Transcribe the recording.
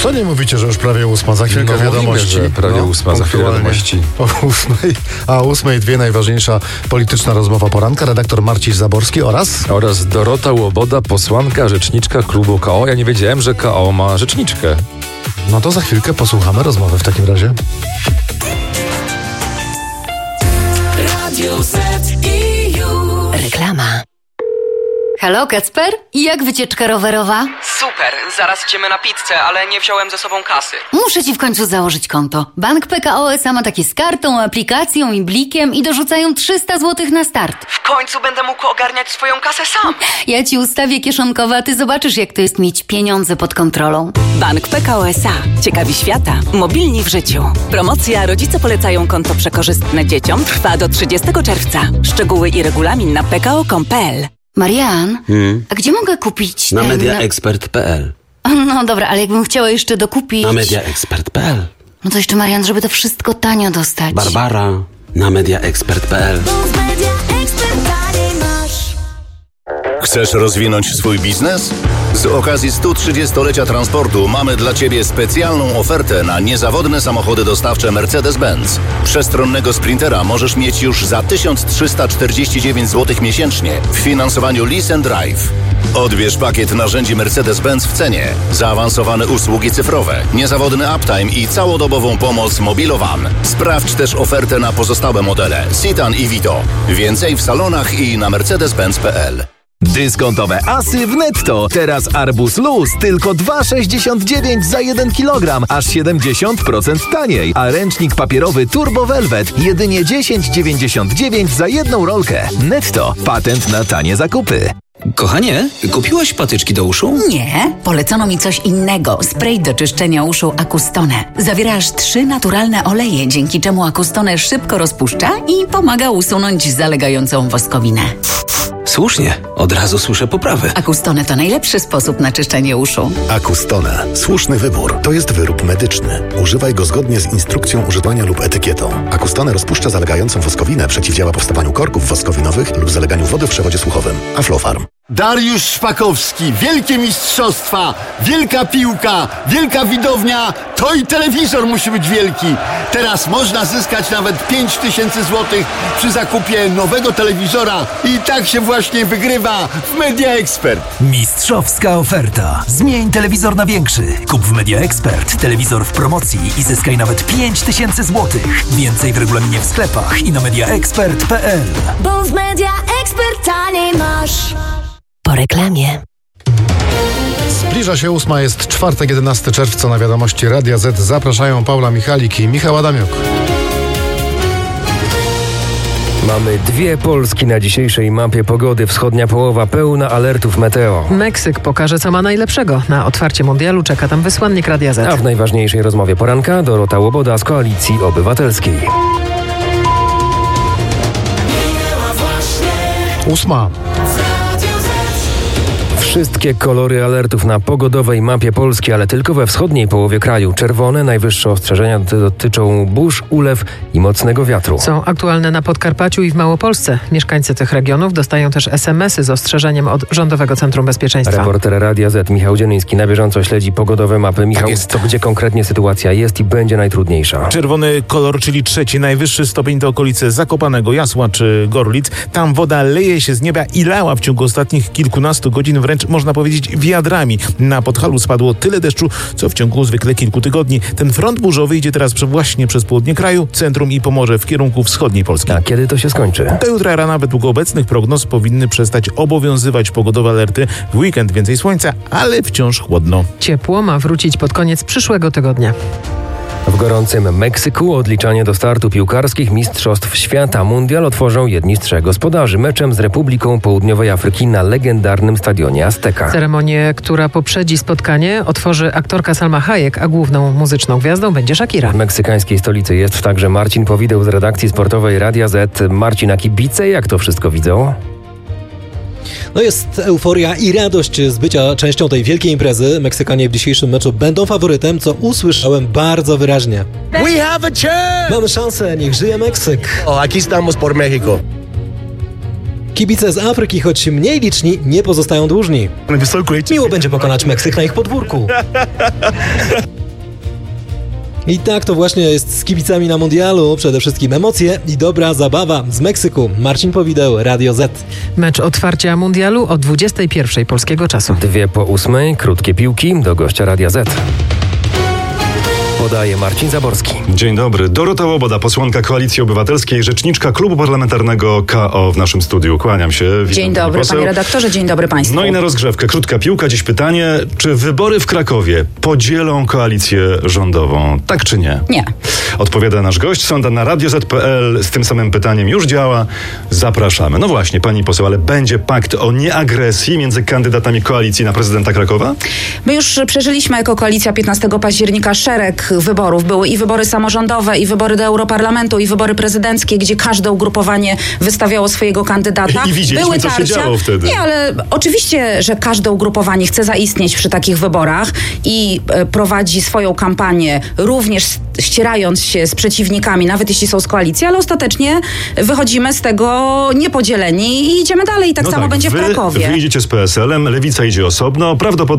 Co nie mówicie, że już prawie 8, za chwilkę wiadomości. Mówimy, że prawie 8, za chwilę wiadomości. O 8, a o 8:02 najważniejsza polityczna rozmowa poranka. Redaktor Marcin Zaborski oraz Dorota Łoboda, posłanka, rzeczniczka klubu KO. Ja nie wiedziałem, że KO ma rzeczniczkę. No to za chwilkę posłuchamy rozmowy w takim razie. Reklama. Halo, Kacper? Jak wycieczka rowerowa? Super, zaraz idziemy na pizzę, ale nie wziąłem ze sobą kasy. Muszę ci w końcu założyć konto. Bank PKO SA ma takie z kartą, aplikacją i blikiem i dorzucają 300 zł na start. W końcu będę mógł ogarniać swoją kasę sam. Ja ci ustawię kieszonkowe, a ty zobaczysz, jak to jest mieć pieniądze pod kontrolą. Bank PKO SA. Ciekawi świata. Mobilni w życiu. Promocja Rodzice polecają konto przekorzystne dzieciom trwa do 30 czerwca. Szczegóły i regulamin na pko.com.pl. Marian, a gdzie mogę kupić Na mediaexpert.pl. No dobra, ale jakbym chciała jeszcze dokupić... Na mediaexpert.pl. No to jeszcze, Marian, żeby to wszystko tanio dostać. Barbara. Na mediaexpert.pl. Chcesz rozwinąć swój biznes? Z okazji 130-lecia transportu mamy dla Ciebie specjalną ofertę na niezawodne samochody dostawcze Mercedes-Benz. Przestronnego Sprintera możesz mieć już za 1349 zł miesięcznie w finansowaniu Lease and Drive. Odbierz pakiet narzędzi Mercedes-Benz w cenie, zaawansowane usługi cyfrowe, niezawodny uptime i całodobową pomoc Mobilowan. Sprawdź też ofertę na pozostałe modele Citan i Vito. Więcej w salonach i na mercedes-benz.pl. Dyskontowe asy w Netto. Teraz arbuz luz tylko 2,69 za 1 kg, aż 70% taniej. A ręcznik papierowy Turbo Velvet jedynie 10,99 za 1 rolkę. Netto. Patent na tanie zakupy. Kochanie, kupiłaś patyczki do uszu? Nie, polecono mi coś innego. Spray do czyszczenia uszu Acustone. Zawiera aż 3 naturalne oleje, dzięki czemu Acustone szybko rozpuszcza i pomaga usunąć zalegającą woskowinę. Słusznie, od razu słyszę poprawy. Acustone to najlepszy sposób na czyszczenie uszu. Acustone. Słuszny wybór. To jest wyrób medyczny. Używaj go zgodnie z instrukcją używania lub etykietą. Acustone rozpuszcza zalegającą woskowinę, przeciwdziała powstawaniu korków woskowinowych lub zaleganiu wody w przewodzie słuchowym. Aflofarm. Dariusz Szpakowski, wielkie mistrzostwa, wielka piłka, wielka widownia, to i telewizor musi być wielki. Teraz można zyskać nawet 5000 zł przy zakupie nowego telewizora i tak się właśnie wygrywa w Media Expert. Mistrzowska oferta. Zmień telewizor na większy. Kup w Media Expert telewizor w promocji i zyskaj nawet 5000 zł. Więcej w regulaminie w sklepach i na mediaexpert.pl. Bo w Media Expert taniej masz. Po reklamie. Zbliża się 8, jest czwartek, 11 czerwca, na wiadomości Radia Z. Zapraszają Paula Michalik i Michał Adamiuk. Mamy 2 Polski na dzisiejszej mapie pogody. Wschodnia połowa pełna alertów meteo. Meksyk pokaże, co ma najlepszego. Na otwarcie mundialu czeka tam wysłannik Radia Z. A w najważniejszej rozmowie poranka Dorota Łoboda z Koalicji Obywatelskiej. 8. Wszystkie kolory alertów na pogodowej mapie Polski, ale tylko we wschodniej połowie kraju. Czerwone, najwyższe ostrzeżenia dotyczą burz, ulew i mocnego wiatru. Są aktualne na Podkarpaciu i w Małopolsce. Mieszkańcy tych regionów dostają też SMS-y z ostrzeżeniem od Rządowego Centrum Bezpieczeństwa. Reporter Radia Z Michał Dziennyński na bieżąco śledzi pogodowe mapy. Michał, to gdzie konkretnie sytuacja jest i będzie najtrudniejsza? Czerwony kolor, czyli 3. najwyższy stopień to okolice Zakopanego, Jasła czy Gorlic. Tam woda leje się z nieba i lała w ciągu ostatnich kilkunastu godzin, wręcz można powiedzieć wiadrami. Na Podhalu spadło tyle deszczu, co w ciągu zwykle kilku tygodni. Ten front burzowy idzie teraz właśnie przez południe kraju, centrum i Pomorze w kierunku wschodniej Polski. A kiedy to się skończy? Do jutra rana według obecnych prognoz powinny przestać obowiązywać pogodowe alerty. W weekend więcej słońca, ale wciąż chłodno. Ciepło ma wrócić pod koniec przyszłego tygodnia. W gorącym Meksyku odliczanie do startu piłkarskich Mistrzostw Świata. Mundial otworzą jedni z 3 gospodarzy meczem z Republiką Południowej Afryki na legendarnym stadionie Azteca. Ceremonię, która poprzedzi spotkanie, otworzy aktorka Salma Hayek, a główną muzyczną gwiazdą będzie Shakira. W meksykańskiej stolicy jest także Marcin Powideł z redakcji sportowej Radia Z. Marcin, a kibice jak to wszystko widzą? No jest euforia i radość z bycia częścią tej wielkiej imprezy. Meksykanie w dzisiejszym meczu będą faworytem, co usłyszałem bardzo wyraźnie. We have a chance! Mamy szansę, niech żyje Meksyk. Aquí estamos por México. Kibice z Afryki, choć mniej liczni, nie pozostają dłużni. Miło będzie pokonać Meksyk na ich podwórku. I tak to właśnie jest z kibicami na mundialu. Przede wszystkim emocje i dobra zabawa z Meksyku. Marcin Powideł, Radio Z. Mecz otwarcia mundialu o 21:00 polskiego czasu. 7:02, krótkie piłki do gościa Radia Z. Podaje Marcin Zaborski. Dzień dobry. Dorota Łoboda, posłanka Koalicji Obywatelskiej, rzeczniczka Klubu Parlamentarnego KO w naszym studiu. Kłaniam się. Witam, dzień dobry, panie redaktorze, dzień dobry państwu. No i na rozgrzewkę, krótka piłka. Dziś pytanie, czy wybory w Krakowie podzielą koalicję rządową? Tak czy nie? Nie. Odpowiada nasz gość. Sonda na radioz.pl z tym samym pytaniem już działa. Zapraszamy. No właśnie, pani poseł, ale będzie pakt o nieagresji między kandydatami koalicji na prezydenta Krakowa? My już przeżyliśmy jako koalicja 15 października szereg wyborów. Były i wybory samorządowe, i wybory do Europarlamentu, i wybory prezydenckie, gdzie każde ugrupowanie wystawiało swojego kandydata. I widzieliśmy, co się działo wtedy. Nie, ale oczywiście, że każde ugrupowanie chce zaistnieć przy takich wyborach i prowadzi swoją kampanię, również ścierając się z przeciwnikami, nawet jeśli są z koalicji, ale ostatecznie wychodzimy z tego niepodzieleni i idziemy dalej. I tak samo będzie w Krakowie. Wy idziecie z PSL-em, Lewica idzie osobno. Prawdopodobnie